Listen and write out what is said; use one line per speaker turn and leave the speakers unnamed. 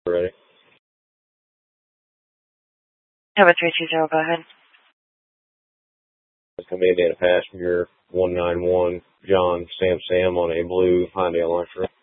Ready?
Have a 320, go ahead.
It's going to be a passenger 191 John Sam on a blue Hyundai Elantra.